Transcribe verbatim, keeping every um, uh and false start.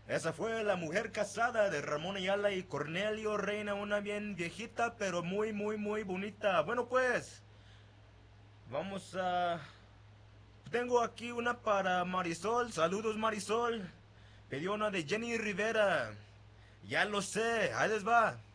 Esa fue la mujer casada de Ramón Ayala y Cornelio Reina, una bien viejita, pero muy, muy, muy bonita. Bueno, pues, vamos a... Tengo aquí una para Marisol. Saludos, Marisol. Pidió una de Jenny Rivera. Ya lo sé, ahí les va.